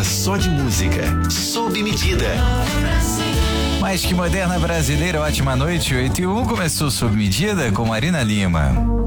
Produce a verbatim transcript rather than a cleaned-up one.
só de música. Sob medida. Mais que moderna brasileira, ótima noite. oito e um começou Sob Medida com Marina Lima.